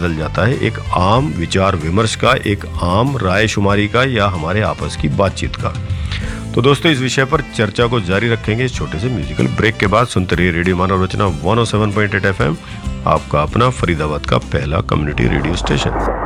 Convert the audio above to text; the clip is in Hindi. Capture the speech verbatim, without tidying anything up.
बदल जाता है एक आम विचार विमर्श का, एक आम राय शुमारी का या हमारे आपस की बातचीत का। तो दोस्तों इस विषय पर चर्चा को जारी रखेंगे इस छोटे से म्यूजिकल ब्रेक के बाद। सुनते रहिए रेडियो मानव रचना one O seven point eight F M, आपका अपना फरीदाबाद का पहला कम्युनिटी रेडियो स्टेशन।